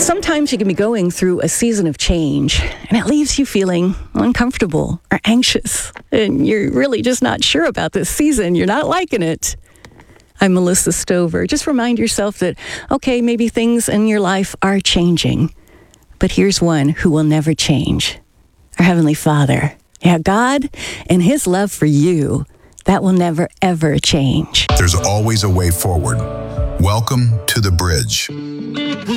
Sometimes you can be going through a season of change, and it leaves you feeling uncomfortable or anxious, and you're really just not sure about this season. You're not liking it. I'm Melissa Stover. Just remind yourself that, okay, maybe things in your life are changing, but here's one who will never change. Our Heavenly Father. Yeah, God and His love for you, that will never, ever change. There's always a way forward. Welcome to The Bridge.